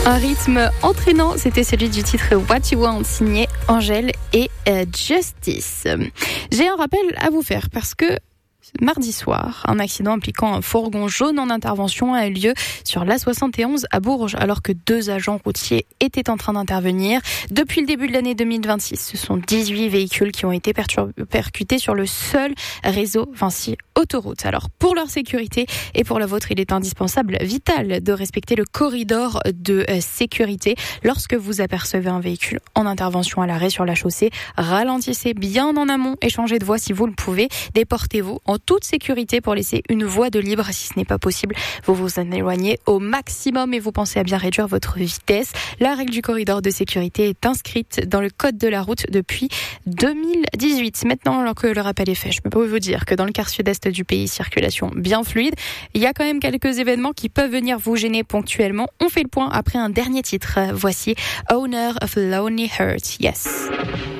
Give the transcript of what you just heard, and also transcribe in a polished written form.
Un rythme entraînant, c'était celui du titre What You Want signé Angèle et Justice. J'ai un rappel à vous faire parce que mardi soir, un accident impliquant un fourgon jaune en intervention a eu lieu sur l'A71 à Bourges, alors que 2 agents routiers étaient en train d'intervenir. Depuis le début de l'année 2026, ce sont 18 véhicules qui ont été percutés sur le seul réseau Vinci Autoroute. Alors, pour leur sécurité et pour la vôtre, il est indispensable, vital, de respecter le corridor de sécurité. Lorsque vous apercevez un véhicule en intervention à l'arrêt sur la chaussée, ralentissez bien en amont et changez de voie si vous le pouvez. Déportez-vous en toute sécurité pour laisser une voie de libre. Si ce n'est pas possible, vous vous en éloignez au maximum et vous pensez à bien réduire votre vitesse. La règle du corridor de sécurité est inscrite dans le code de la route depuis 2018. Maintenant, alors que le rappel est fait, je peux vous dire que dans le quart sud-est du pays, circulation bien fluide. Il y a quand même quelques événements qui peuvent venir vous gêner ponctuellement. On fait le point après un dernier titre. Voici Owner of Lonely Heart. Yes.